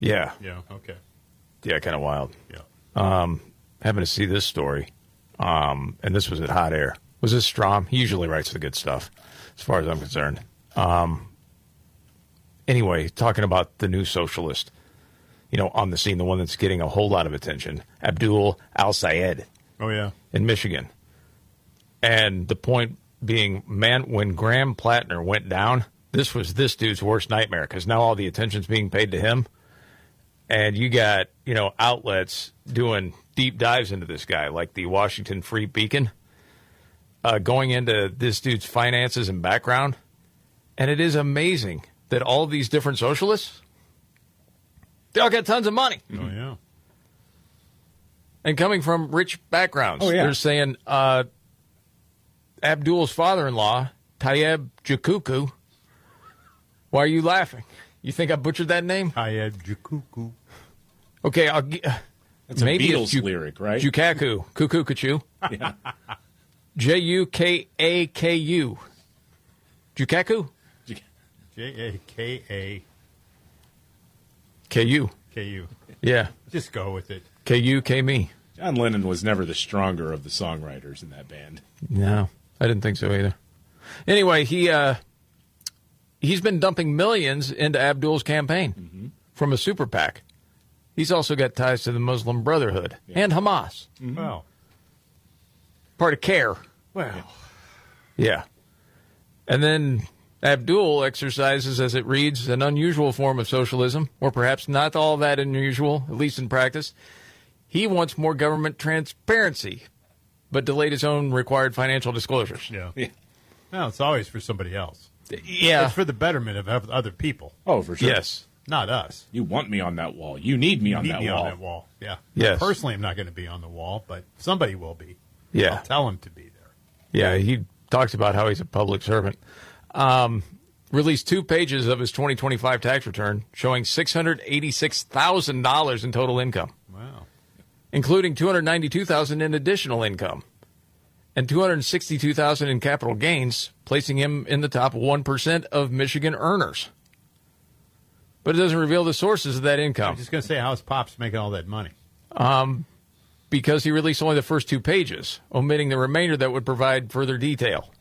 Yeah. Yeah, okay. Yeah, kind of wild. Yeah. Having to see this story, and this was at Hot Air. Was this Strom? He usually writes the good stuff, as far as I'm concerned. Anyway, talking about the new socialist, on the scene, the one that's getting a whole lot of attention, Abdul al-Sayed. Oh, yeah. In Michigan. And the point being, man, when Graham Plattner went down, this was this dude's worst nightmare, because now all the attention's being paid to him. And you got, outlets doing deep dives into this guy, like the Washington Free Beacon, going into this dude's finances and background. And it is amazing that all these different socialists, they all got tons of money. Oh, yeah. And coming from rich backgrounds. Oh, yeah. They're saying Abdul's father-in-law, Tayyip Jakuku. Why are you laughing? You think I butchered that name? Tayyip Jakuku. Okay, That's maybe a Beatles lyric, right? Jukaku. Cuckoo Kachu. Yeah. Jukaku. Jukaku? Jaka. Ku. KU. Yeah. Just go with it. Ku, K me. John Lennon was never the stronger of the songwriters in that band. No, I didn't think so either. Anyway, he's been dumping millions into Abdul's campaign from a super PAC. He's also got ties to the Muslim Brotherhood and Hamas. Mm-hmm. Well. Part of CARE. Well. Yeah. And then Abdul exercises, as it reads, an unusual form of socialism, or perhaps not all that unusual, at least in practice. He wants more government transparency, but delayed his own required financial disclosures. Yeah. No, it's always for somebody else. Yeah. It's for the betterment of other people. Oh, for sure. Yes. Not us. You want me on that wall. You need me on that wall. On that wall. Yeah. Yes. Personally, I'm not going to be on the wall, but somebody will be. Yeah. I'll tell him to be there. Yeah, he talks about how he's a public servant. Released 2 pages of his 2025 tax return showing $686,000 in total income. Wow. Including $292,000 in additional income and $262,000 in capital gains, placing him in the top 1% of Michigan earners. But it doesn't reveal the sources of that income. I'm just going to say, how's Pops making all that money? Because he released only the first 2 pages, omitting the remainder that would provide further detail.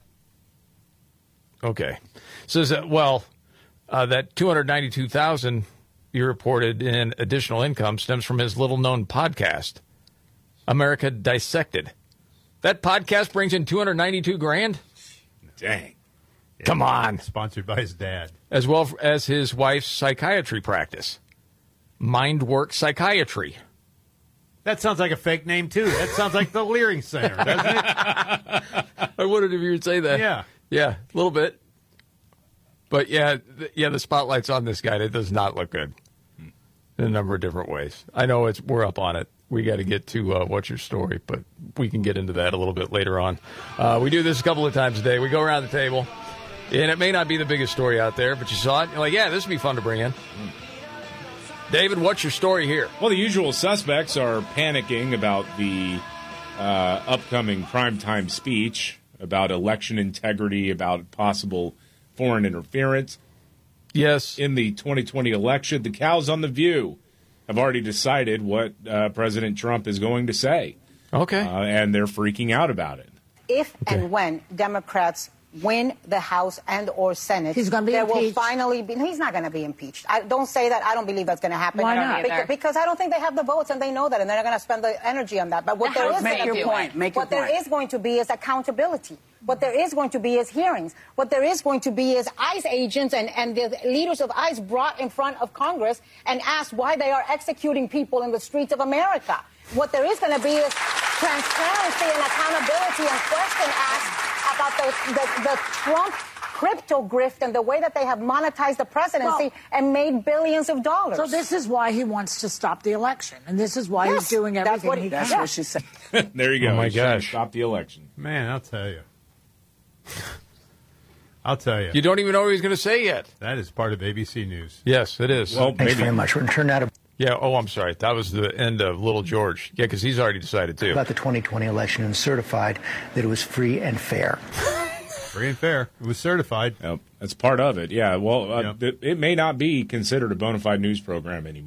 Okay. Says that, that $292,000 you reported in additional income stems from his little-known podcast, America Dissected. That podcast brings in $292,000? Dang. Come on. Sponsored by his dad. As well as his wife's psychiatry practice, Mindwork Psychiatry. That sounds like a fake name, too. That sounds like the Leering Center, doesn't it? I wondered if you would say that. Yeah. Yeah, a little bit. But, the spotlight's on this guy. It does not look good in a number of different ways. I know we're up on it. We got to get to What's Your Story, but we can get into that a little bit later on. We do this a couple of times a day. We go around the table, and it may not be the biggest story out there, but you saw it. You're like, yeah, this would be fun to bring in. David, what's your story here? Well, the usual suspects are panicking about the upcoming primetime speech, about election integrity, about possible foreign interference. Yes. In the 2020 election, the cows on The View have already decided what President Trump is going to say. Okay. And they're freaking out about it. If and when Democrats win the House and or Senate, he's going to be there impeached. will finally be. He's not going to be impeached. Don't say that. I don't believe that's going to happen. Why not? Because I don't think they have the votes, and they know that, and they're not going to spend the energy on that. But what there is going to be is accountability. What there is going to be is hearings. What there is going to be is ICE agents and the leaders of ICE brought in front of Congress and asked why they are executing people in the streets of America. What there is going to be is transparency and accountability and question asked about the Trump crypto grift and the way that they have monetized the presidency and made billions of dollars. So this is why he wants to stop the election, and this is why he's doing everything he can. That's what she said. There you go. Oh, my He's trying to gosh. stop the election. Man, I'll tell you. I'll tell you. You don't even know what he's going to say yet. That is part of ABC News. Yes, it is. Well, Thanks maybe. very much. We're going to turn now to Yeah, I'm sorry. That was the end of Little George. Yeah, because he's already decided, too. about the 2020 election and certified that it was free and fair. Free and fair. It was certified. Yep. That's part of it. Yeah. Well, it may not be considered a bona fide news program anymore.